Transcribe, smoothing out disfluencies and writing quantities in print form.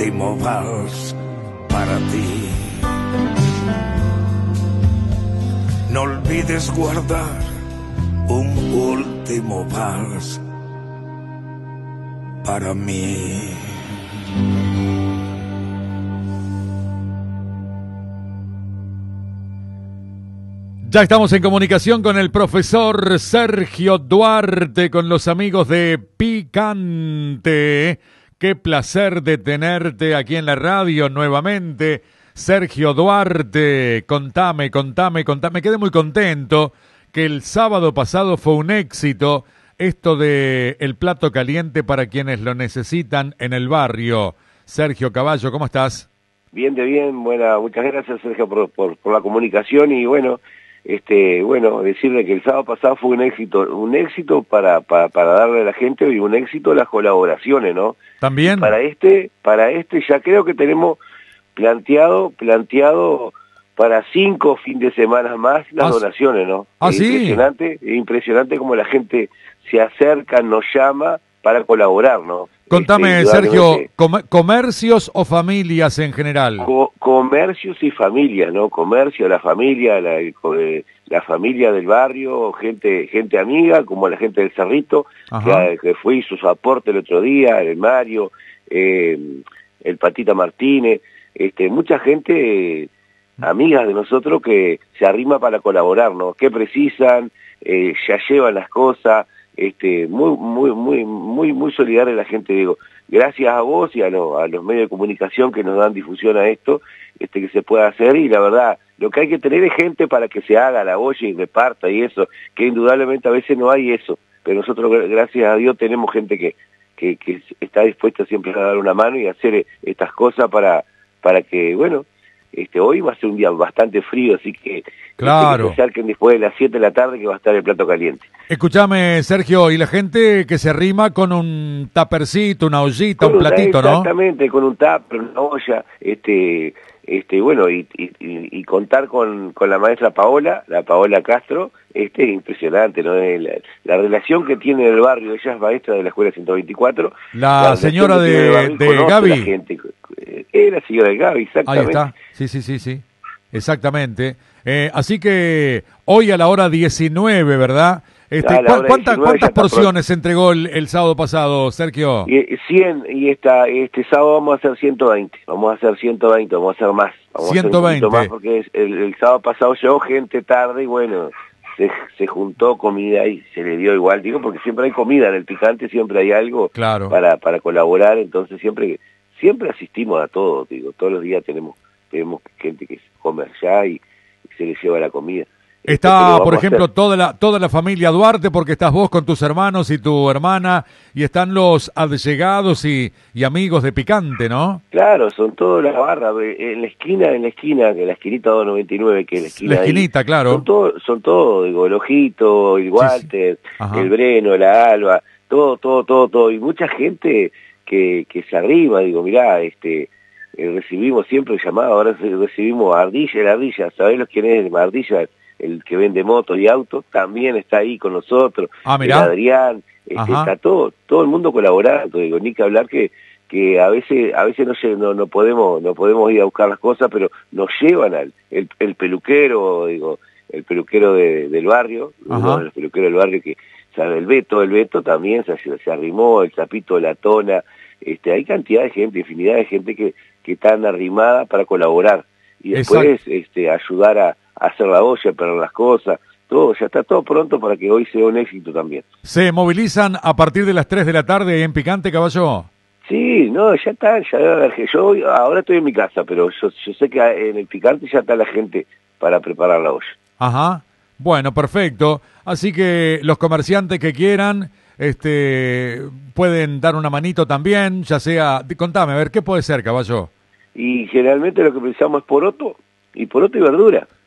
último vals para ti. No olvides guardar un último vals para mí. Ya estamos en comunicación con el profesor Sergio Duarte, con los amigos de Picante. Qué placer de tenerte aquí en la radio nuevamente. Sergio Duarte, contame. Quedé muy contento que el sábado pasado fue un éxito esto de el plato caliente para quienes lo necesitan en el barrio. Sergio Caballo, ¿cómo estás? Bien, buena, muchas gracias Sergio por la comunicación y bueno, decirle que el sábado pasado fue un éxito para darle a la gente y un éxito las colaboraciones, ¿no? También. Para este ya creo que tenemos planteado para 5 fines de semana más las donaciones, ¿no? Sí. Impresionante como la gente se acerca, nos llama para colaborar, ¿no? Contame, Sergio, ¿comercios o familias en general? Comercios y familias, ¿no? Comercio, la familia familia del barrio, gente amiga, como la gente del Cerrito, que fue y su aporte el otro día, el Mario, el Patita Martínez, mucha gente amigas de nosotros que se arrima para colaborar, ¿no? ¿Qué precisan? Ya llevan las cosas. Muy solidaria la gente, digo, gracias a vos y a los medios de comunicación que nos dan difusión a esto, que se pueda hacer, y la verdad, lo que hay que tener es gente para que se haga la olla y reparta y eso, que indudablemente a veces no hay eso, pero nosotros gracias a Dios tenemos gente que está dispuesta siempre a dar una mano y hacer estas cosas para que, bueno, hoy va a ser un día bastante frío, así que claro, que se acerquen después de las 7 de la tarde que va a estar el plato caliente. Escúchame, Sergio, y la gente que se arrima con un tapercito, una ollita, un platito, ¿no? Exactamente, con un tupper, una olla, bueno, y contar con la maestra Paola Castro, impresionante, ¿no? La relación que tiene en el barrio, ella es maestra de la Escuela 124. La señora de Gaby. La gente, la señora de Gaby, exactamente. Ahí está, sí, exactamente. Así que hoy a la hora 19, ¿verdad? ¿Cuántas porciones se entregó el sábado pasado, Sergio? 100, y este sábado vamos a hacer 120, vamos a hacer más. Vamos 120. A hacer un poquito más porque el sábado pasado llegó gente tarde y bueno, se juntó comida y se le dio igual, digo, porque siempre hay comida en el Picante, siempre hay algo claro, para colaborar, entonces siempre asistimos a todo, digo, todos los días tenemos gente que come allá y se le lleva la comida. Está, por ejemplo, toda la familia Duarte, porque estás vos con tus hermanos y tu hermana, y están los allegados y amigos de Picante, ¿no? Claro, son todas las barras, en la esquina, que la esquinita 299, que es la esquina. La esquinita, ahí, claro. Son todos, digo, el Ojito, el Walter, sí. El Breno, la Alba, todo, y mucha gente que se arriba, digo, mirá, recibimos siempre llamado, ahora recibimos a Ardilla, ¿sabés quién es Ardilla? El que vende motos y autos, también está ahí con nosotros. Mirá. Adrián, está todo el mundo colaborando, digo, ni que hablar que a veces no podemos ir a buscar las cosas, pero nos llevan el peluquero, digo, el peluquero del barrio, el peluquero del barrio que sabe, el Beto también se arrimó, el Zapito, la Tona, hay cantidad de gente, infinidad de gente que están arrimada para colaborar, y después ayudar a hacer la olla, para las cosas, todo, ya está todo pronto para que hoy sea un éxito también. ¿Se movilizan a partir de las 3 de la tarde en Picante, Caballo? Sí, no, ya está, yo ahora estoy en mi casa, pero yo sé que en el Picante ya está la gente para preparar la olla. Bueno, perfecto, así que los comerciantes que quieran, pueden dar una manito también, ya sea, contame, a ver, ¿qué puede ser, Caballo? Y generalmente lo que pensamos es poroto y verdura.